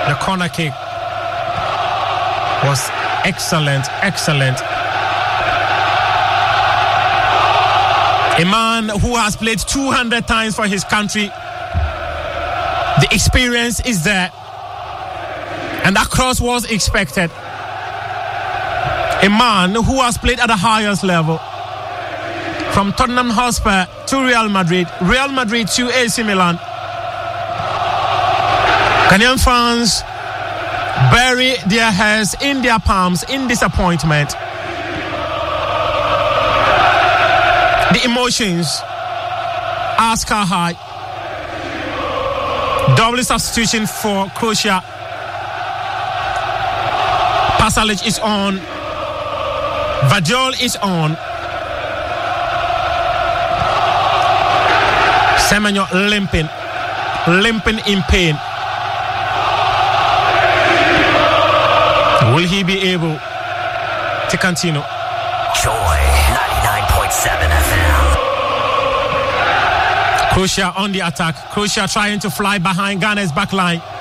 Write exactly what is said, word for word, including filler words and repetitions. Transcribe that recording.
The corner kick was excellent, excellent. A man who has played two hundred times for his country. The experience is there. And that cross was expected. A man who has played at the highest level. From Tottenham Hotspur to Real Madrid, Real Madrid to A C Milan. Ghanaian fans bury their heads in their palms in disappointment. The emotions are sky high. Double substitution for Croatia. Pasalic is on. Vajol is on. Semenyo limping. Limping in pain. Will he be able to continue? Joy ninety-nine point seven F M. Croatia on the attack. Croatia trying to fly behind Ghana's back line.